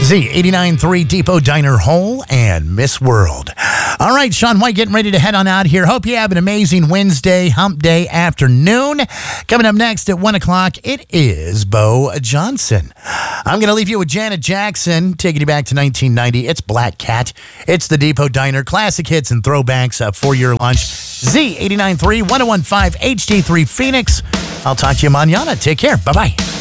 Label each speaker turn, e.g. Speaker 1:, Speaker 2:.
Speaker 1: Z89.3 Depot Diner Hole and Miss World. All right, Sean White getting ready to head on out here. Hope you have an amazing Wednesday, hump day afternoon. Coming up next at 1 o'clock, it is Bo Johnson. I'm going to leave you with Janet Jackson, taking you back to 1990. It's Black Cat. It's the Depot Diner. Classic hits and throwbacks for your lunch. Z89.3, 101.5 HD3 Phoenix. I'll talk to you mañana. Take care. Bye-bye.